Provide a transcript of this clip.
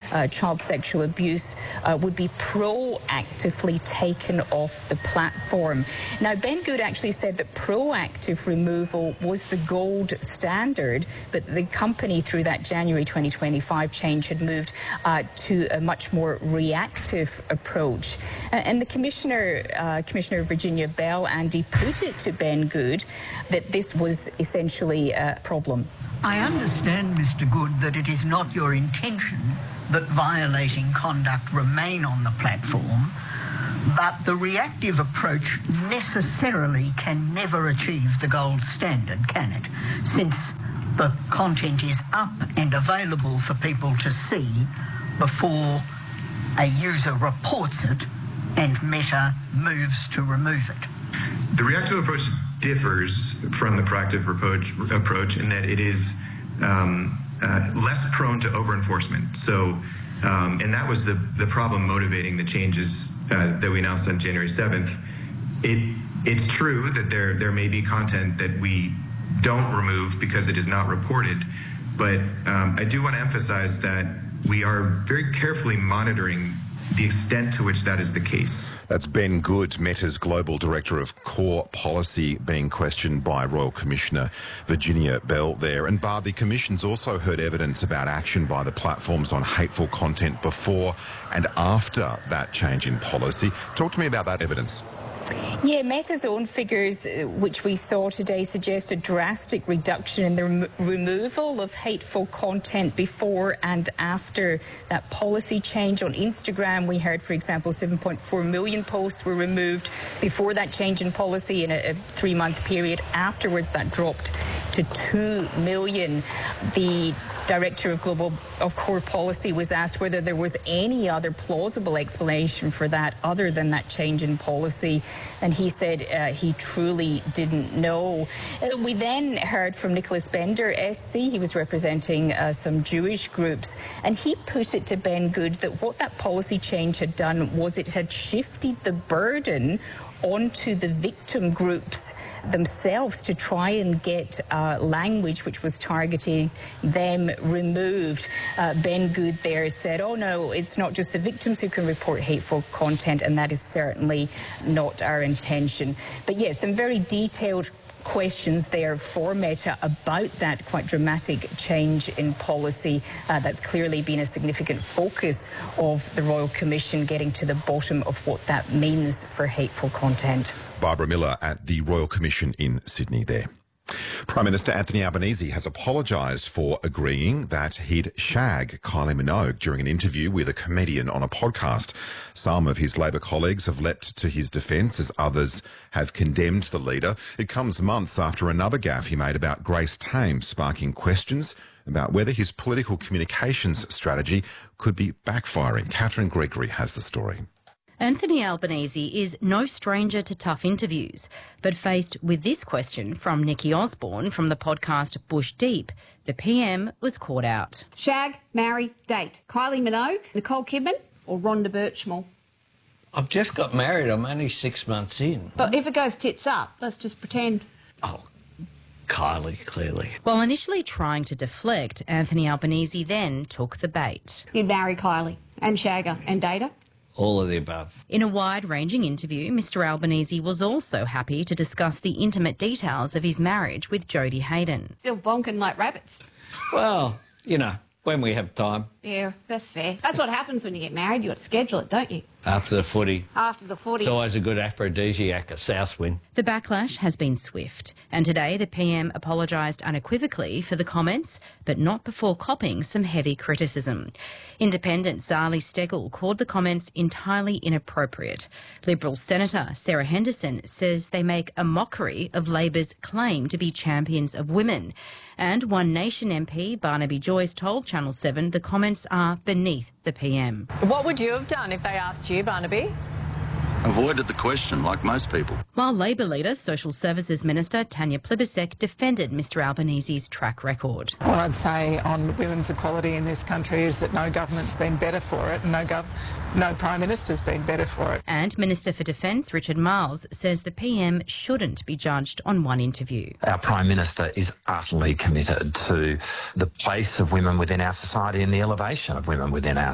child sexual abuse would be proactively taken off the platform. Now, Ben Good actually said that proactive removal was the gold standard, but the company, through that January 2025 change, had moved to a much more reactive approach. And the Commissioner Virginia Bell, Andy, put it to Ben Good that this was essentially a problem. I understand, Mr. Good, that it is not your intention that violating conduct remain on the platform, but the reactive approach necessarily can never achieve the gold standard, can it? Since the content is up and available for people to see before a user reports it and Meta moves to remove it. The reactive approach differs from the proactive approach in that it is less prone to over-enforcement. So, and that was the problem motivating the changes that we announced on January 7th. It's true that there may be content that we don't remove because it is not reported, but I do want to emphasize that we are very carefully monitoring the extent to which that is the case. That's Ben Good, Meta's Global Director of Core Policy, being questioned by Royal Commissioner Virginia Bell there. And Barb, the Commission's also heard evidence about action by the platforms on hateful content before and after that change in policy. Talk to me about that evidence. Yeah, Meta's own figures, which we saw today, suggest a drastic reduction in the removal of hateful content before and after that policy change. On Instagram, we heard, for example, 7.4 million posts were removed before that change in policy in a 3-month period. Afterwards, that dropped to 2 million. The Director of Core Policy was asked whether there was any other plausible explanation for that other than that change in policy, and he said he truly didn't know. We then heard from Nicholas Bender, SC. He was representing some Jewish groups, and he put it to Ben Good that what that policy change had done was it had shifted the burden onto the victim groups themselves to try and get language which was targeting them removed. Ben Good there said, oh no, it's not just the victims who can report hateful content, and that is certainly not our intention. But yes, some very detailed questions there for Meta about that quite dramatic change in policy. That's clearly been a significant focus of the Royal Commission, getting to the bottom of what that means for hateful content. Barbara Miller at the Royal Commission in Sydney there. Prime Minister Anthony Albanese has apologised for agreeing that he'd shag Kylie Minogue during an interview with a comedian on a podcast. Some of his Labor colleagues have leapt to his defence as others have condemned the leader. It comes months after another gaffe he made about Grace Tame, sparking questions about whether his political communications strategy could be backfiring. Catherine Gregory has the story. Anthony Albanese is no stranger to tough interviews, but faced with this question from Nikki Osborne from the podcast Bush Deep, the PM was caught out. Shag, marry, date. Kylie Minogue, Nicole Kidman or Rhonda Birchmore? I've just got married. I'm only 6 months in. But if it goes tits up, let's just pretend. Oh, Kylie, clearly. While initially trying to deflect, Anthony Albanese then took the bait. You'd marry Kylie and shag her and date her? All of the above. In a wide-ranging interview, Mr Albanese was also happy to discuss the intimate details of his marriage with Jodie Hayden. Still bonking like rabbits. Well, you know, when we have time. Yeah, that's fair. That's what happens when you get married. You got to schedule it, don't you? After the footy. After the footy. It's always a good aphrodisiac, a south wind. The backlash has been swift, and today the PM apologised unequivocally for the comments, but not before copping some heavy criticism. Independent Zali Steggall called the comments entirely inappropriate. Liberal Senator Sarah Henderson says they make a mockery of Labor's claim to be champions of women. And One Nation MP Barnaby Joyce told Channel 7 the comments are beneath the PM. What would you have done if they asked you, Barnaby? Avoided the question, like most people. While Labor leader, Social Services Minister Tanya Plibersek defended Mr Albanese's track record. What I'd say on women's equality in this country is that no government's been better for it and no Prime Minister's been better for it. And Minister for Defence Richard Marles says the PM shouldn't be judged on one interview. Our Prime Minister is utterly committed to the place of women within our society and the elevation of women within our